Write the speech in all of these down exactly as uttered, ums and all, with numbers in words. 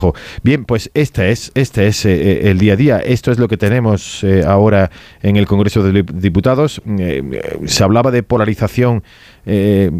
Bien, pues este es, este es eh, el día a día. Esto es lo que tenemos eh, ahora en el Congreso de Diputados. Eh, se hablaba de polarización eh,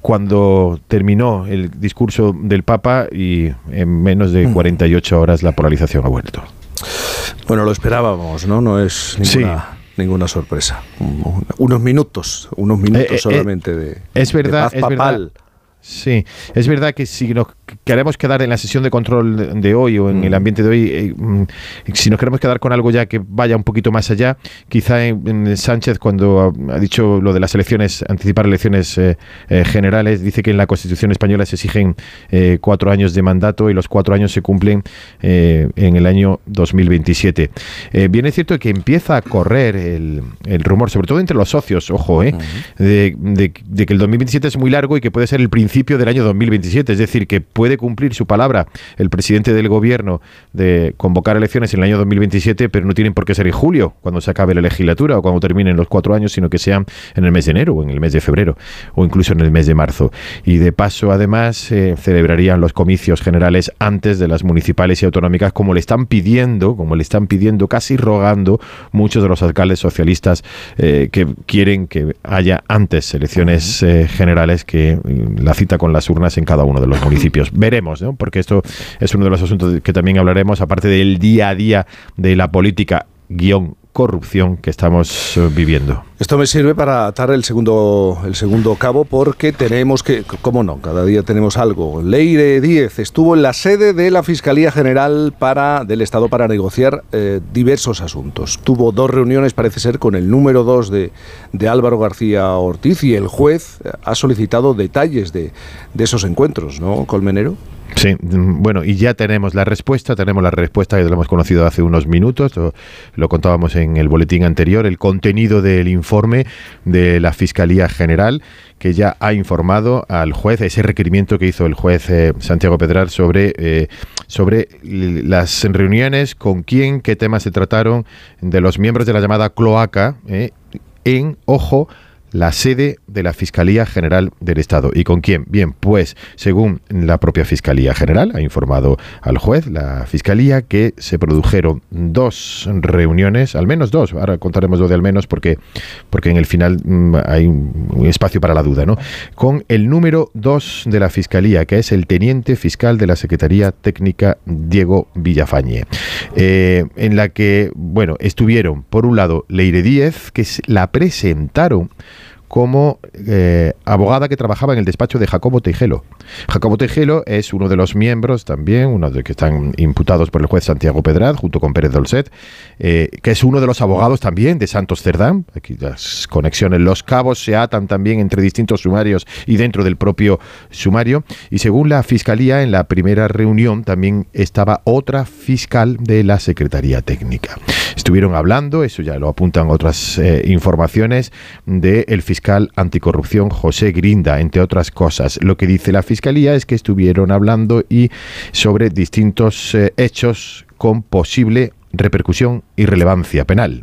cuando terminó el discurso del Papa y en menos de cuarenta y ocho horas la polarización ha vuelto. Bueno, lo esperábamos, ¿no? No es ninguna... Sí. Ninguna sorpresa. Unos minutos, unos minutos eh, solamente eh, de, es verdad, de paz es papal. Verdad. Sí, es verdad que si nos queremos quedar en la sesión de control de hoy o en mm. el ambiente de hoy, eh, si nos queremos quedar con algo ya que vaya un poquito más allá, quizá en, en Sánchez, cuando ha, ha dicho lo de las elecciones, anticipar elecciones eh, eh, generales, dice que en la Constitución española se exigen eh, cuatro años de mandato y los cuatro años se cumplen eh, en el año dos mil veintisiete. Eh, bien es cierto que empieza a correr el, el rumor, sobre todo entre los socios, ojo, eh, mm. de, de, de que el dos mil veintisiete es muy largo y que puede ser el principio del año dos mil veintisiete, es decir, que puede cumplir su palabra el presidente del gobierno de convocar elecciones en el año dos mil veintisiete, pero no tienen por qué ser en julio, cuando se acabe la legislatura o cuando terminen los cuatro años, sino que sean en el mes de enero o en el mes de febrero o incluso en el mes de marzo. Y de paso, además, eh, celebrarían los comicios generales antes de las municipales y autonómicas, como le están pidiendo, como le están pidiendo, casi rogando muchos de los alcaldes socialistas eh, que quieren que haya antes elecciones eh, generales que la cita con las urnas en cada uno de los municipios. Veremos, ¿no? Porque esto es uno de los asuntos que también hablaremos, aparte del día a día de la política guión corrupción que estamos uh, viviendo. Esto me sirve para atar el segundo, el segundo cabo, porque tenemos que, cómo no, cada día tenemos algo. Leire Díez estuvo en la sede de la Fiscalía General para, del Estado para negociar eh, diversos asuntos. Tuvo dos reuniones, parece ser, con el número dos de, de Álvaro García Ortiz, y el juez ha solicitado detalles de, de esos encuentros, ¿no, Colmenero? Sí, bueno, y ya tenemos la respuesta, tenemos la respuesta que lo hemos conocido hace unos minutos, lo, lo contábamos en el boletín anterior, el contenido del informe de la Fiscalía General, que ya ha informado al juez, ese requerimiento que hizo el juez eh, Santiago Pedral sobre, eh, sobre las reuniones, con quién, qué temas se trataron de los miembros de la llamada cloaca, eh, en, ojo, la sede de la Fiscalía General del Estado. ¿Y con quién? Bien, pues según la propia Fiscalía General, ha informado al juez la Fiscalía que se produjeron dos reuniones, al menos dos, ahora contaremos lo de al menos porque, porque en el final mmm, hay un espacio para la duda, ¿no? Con el número dos de la Fiscalía, que es el teniente fiscal de la Secretaría Técnica Diego Villafañe, eh, en la que, bueno, estuvieron, por un lado, Leire Díez, que la presentaron como eh, abogada que trabajaba en el despacho de Jacobo Teijelo. Jacobo Teijelo es uno de los miembros también, uno de los que están imputados por el juez Santiago Pedral, junto con Pérez Dolcet, eh, que es uno de los abogados también de Santos Cerdán. Aquí las conexiones, los cabos se atan también entre distintos sumarios y dentro del propio sumario. Y según la Fiscalía, en la primera reunión también estaba otra fiscal de la Secretaría Técnica. Estuvieron hablando, eso ya lo apuntan otras eh, informaciones, del fiscal fiscal anticorrupción José Grinda, entre otras cosas. Lo que dice la Fiscalía es que estuvieron hablando y sobre distintos eh, hechos con posible repercusión y relevancia penal.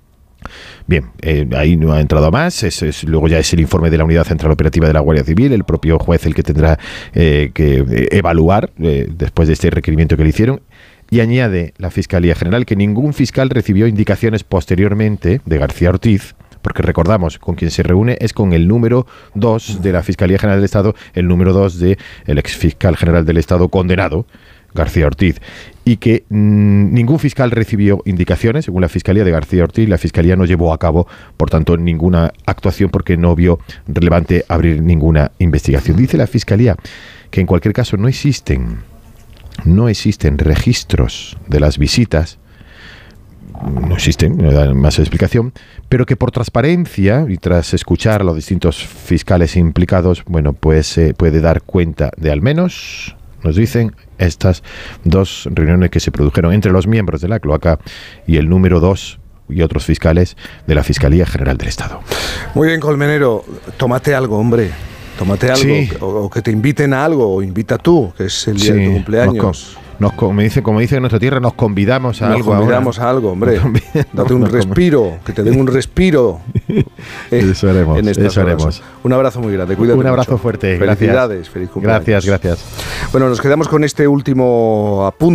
Bien, eh, ahí no ha entrado más. Es, es, luego ya es el informe de la Unidad Central Operativa de la Guardia Civil, el propio juez el que tendrá eh, que eh, evaluar eh, después de este requerimiento que le hicieron. Y añade la Fiscalía General que ningún fiscal recibió indicaciones posteriormente de García Ortiz, porque recordamos, con quien se reúne es con el número dos de la Fiscalía General del Estado, el número dos del exfiscal general del Estado condenado, García Ortiz, y que mmm, ningún fiscal recibió indicaciones, según la Fiscalía de García Ortiz. La Fiscalía no llevó a cabo, por tanto, ninguna actuación porque no vio relevante abrir ninguna investigación. Dice la Fiscalía que en cualquier caso no existen, no existen registros de las visitas, no existen, no dan más explicación, pero que por transparencia y tras escuchar a los distintos fiscales implicados, bueno, pues eh, puede dar cuenta de al menos, nos dicen, estas dos reuniones que se produjeron entre los miembros de la cloaca y el número dos y otros fiscales de la Fiscalía General del Estado. Muy bien, Colmenero, tómate algo, hombre. Tómate algo, sí. o, o que te inviten a algo, o invita tú, que es el día sí, de tu cumpleaños. nos, como dice, como dice en nuestra tierra, nos convidamos a nos algo. Nos convidamos ahora. a algo, hombre. Date un respiro, que te den un respiro. eh, eso haremos, en eso haremos. Un abrazo muy grande, cuídate Un abrazo mucho. fuerte, Felicidades, gracias. feliz cumpleaños. Gracias, gracias. Bueno, nos quedamos con este último apunte.